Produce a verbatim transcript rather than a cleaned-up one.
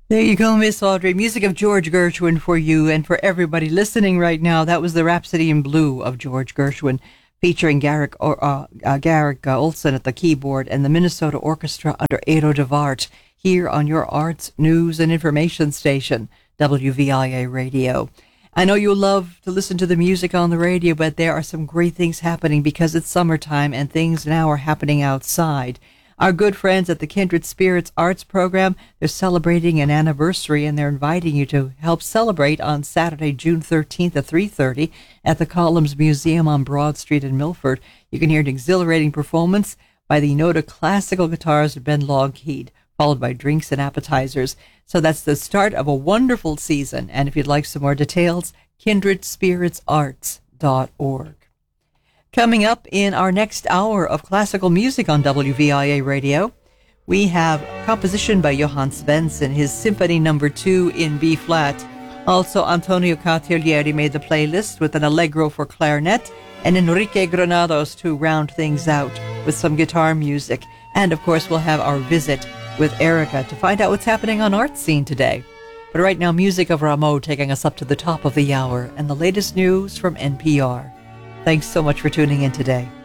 There you go, Miss Audrey. Music of George Gershwin for you and for everybody listening right now. That was the Rhapsody in Blue of George Gershwin, featuring Garrick, or, uh, uh, Garrick uh, Olson at the keyboard and the Minnesota Orchestra under Edo DeVart here on your arts, news, and information station, W V I A Radio. I know you love to listen to the music on the radio, but there are some great things happening because it's summertime and things now are happening outside. Our good friends at the Kindred Spirits Arts Program, they're celebrating an anniversary and they're inviting you to help celebrate on Saturday, June thirteenth at three thirty at the Columns Museum on Broad Street in Milford. You can hear an exhilarating performance by the Noda Classical Guitarist Ben Lougheed, followed by drinks and appetizers. So that's the start of a wonderful season. And if you'd like some more details, kindred spirits arts dot org. Coming up in our next hour of classical music on W V I A Radio, we have composition by Johann Svensson, his Symphony Number Two in B flat. Also, Antonio Cartaglieri made the playlist with an allegro for clarinet, and Enrique Granados to round things out with some guitar music. And of course, we'll have our visit with Erica to find out what's happening on Art Scene today. But right now, music of Rameau taking us up to the top of the hour and the latest news from N P R. Thanks so much for tuning in today.